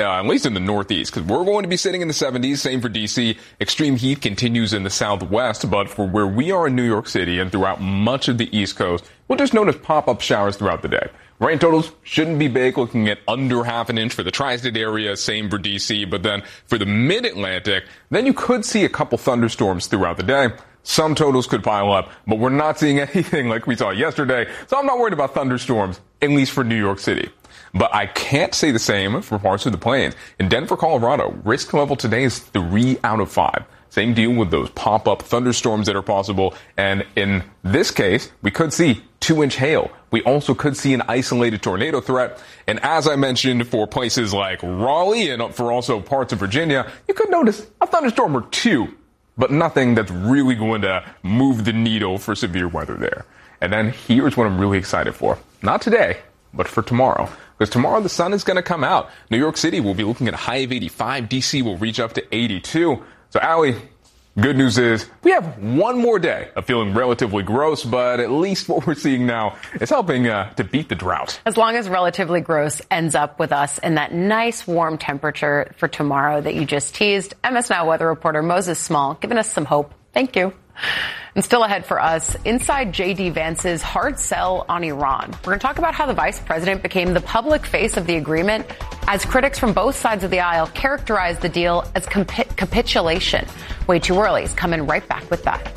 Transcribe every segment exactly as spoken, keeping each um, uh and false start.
uh, at least in the Northeast, because we're going to be sitting in the seventies. Same for D C. Extreme heat continues in the Southwest, but for where we are in New York City and throughout much of the East Coast, we'll just notice pop-up showers throughout the day. Rain totals shouldn't be big, looking at under half an inch for the tri-state area, same for D C. But then for the mid-Atlantic, then you could see a couple thunderstorms throughout the day. Some totals could pile up, but we're not seeing anything like we saw yesterday. So I'm not worried about thunderstorms, at least for New York City. But I can't say the same for parts of the plains. In Denver, Colorado, risk level today is three out of five. Same deal with those pop-up thunderstorms that are possible. And in this case, we could see two-inch hail. We also could see an isolated tornado threat. And as I mentioned, for places like Raleigh and for also parts of Virginia, you could notice a thunderstorm or two, but nothing that's really going to move the needle for severe weather there. And then here's what I'm really excited for. Not today, but for tomorrow. Because tomorrow the sun is going to come out. New York City will be looking at a high of eighty-five. D C will reach up to eighty-two. So, Allie, good news is we have one more day of feeling relatively gross, but at least what we're seeing now is helping uh, to beat the drought. As long as relatively gross ends up with us in that nice warm temperature for tomorrow that you just teased. M S Now weather reporter Moses Small giving us some hope. Thank you. And still ahead for us, inside J D Vance's hard sell on Iran. We're going to talk about how the vice president became the public face of the agreement as critics from both sides of the aisle characterize the deal as compi- capitulation. Way too early is coming right back with that.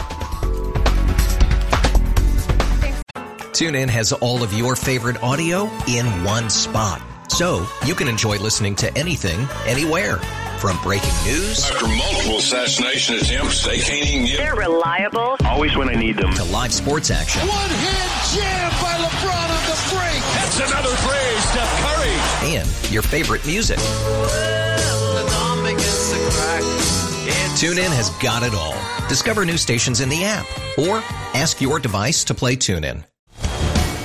TuneIn has all of your favorite audio in one spot. So you can enjoy listening to anything, anywhere. From breaking news. After multiple assassination attempts, they can't even get... They're reliable. Always when I need them. To live sports action. One-hand jam by LeBron on the break. That's another three, Steph Curry. And your favorite music. TuneIn has got it all. Discover new stations in the app. Or ask your device to play TuneIn.